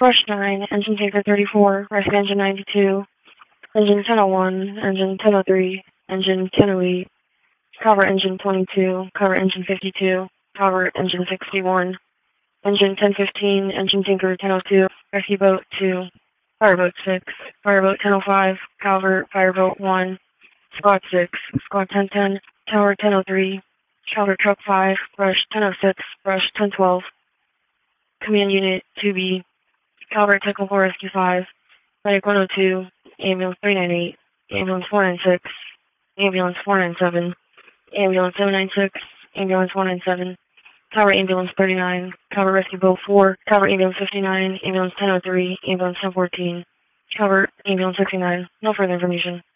Brush 9, Engine Tanker 34, Rescue Engine 92, Engine 1001, Engine 1003, Engine 1008, Cover Engine 22, Cover Engine 52, Cover Engine 61, Engine 1015, Engine Tinker 1002, Rescue Boat 2, Fireboat 6, Fireboat 1005, Calvert, Fireboat 1, Squad 6, Squad 1010, Tower 1003, Shoulder Truck 5, Brush 1006, Brush 1012, Command Unit 2B, Calvert Technical Rescue 5, Medic 102, Ambulance 398, Ambulance 496, Ambulance 497, Ambulance 796, Ambulance 197, Tower Ambulance 39, Tower Rescue Boat 4, Tower Ambulance 59, Ambulance 1003, Ambulance 1014, Tower Ambulance 69. No further information.